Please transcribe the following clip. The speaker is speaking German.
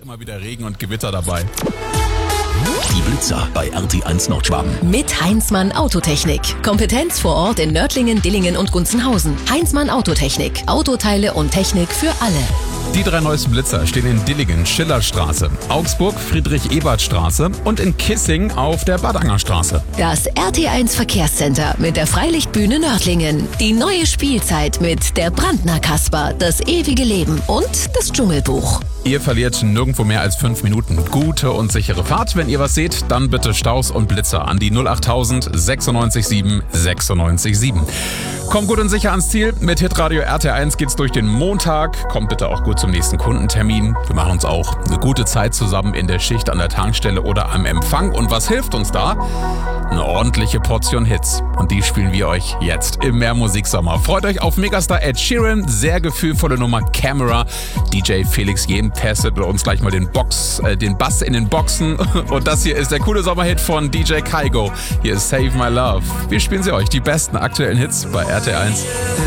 Mal wieder Regen und Gewitter dabei. Die Blitzer bei RT1 Nordschwaben. Mit Heinzmann Autotechnik. Kompetenz vor Ort in Nördlingen, Dillingen und Gunzenhausen. Heinzmann Autotechnik. Autoteile und Technik für alle. Die 3 neuesten Blitzer stehen in Dillingen, Schillerstraße, Augsburg, Friedrich-Ebert-Straße und in Kissing auf der Badangerstraße. Das RT1 Verkehrscenter mit der Freilichtbühne Nördlingen. Die neue Spielzeit mit der Brandner Kasper, das ewige Leben und das Dschungelbuch. Ihr verliert nirgendwo mehr als 5 Minuten. Gute und sichere Fahrt. Wenn ihr was seht, dann bitte Staus und Blitzer an die 08000 967 967. Kommt gut und sicher ans Ziel. Mit Hitradio RT1 geht's durch den Montag. Kommt bitte auch gut zum nächsten Kundentermin. Wir machen uns auch eine gute Zeit zusammen in der Schicht an der Tankstelle oder am Empfang. Und was hilft uns da? Eine ordentliche Portion Hits. Und die spielen wir euch jetzt im Mehrmusiksommer. Freut euch auf Megastar Ed Sheeran, sehr gefühlvolle Nummer Camera. DJ Felix Jem testet uns gleich mal den Bass in den Boxen. Und das hier ist der coole Sommerhit von DJ Kygo. Hier ist Save My Love. Wir spielen sie euch, die besten aktuellen Hits bei RT1.